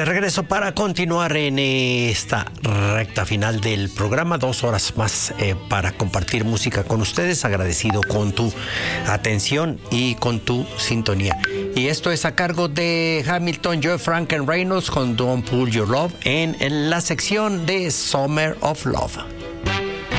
de regreso para continuar en esta recta final del programa. 2 horas más para compartir música con ustedes. Agradecido con tu atención y con tu sintonía. Y esto es a cargo de Hamilton, Joe Frank and Reynolds con Don't Pull Your Love en la sección de Summer of Love.